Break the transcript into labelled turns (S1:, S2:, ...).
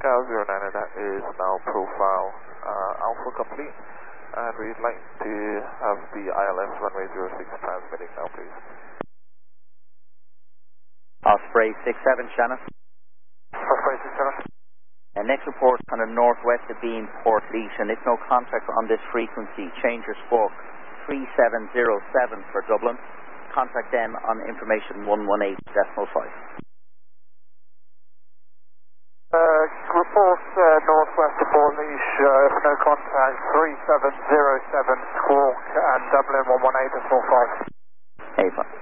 S1: Cal 09, that is now profile Alpha complete. And we'd like to have the ILS runway 06 transmitting now, please.
S2: Osprey 67, Shannon.
S1: Osprey 67.
S2: And next report kind of northwest of Beam, Port Leash, and if no contact on this frequency, change your squawk 3707 for Dublin. Contact them on information 118.5.
S1: Report northwest of Port Leash, if no contact, 3707 squawk and Dublin 118.5.
S2: Ava.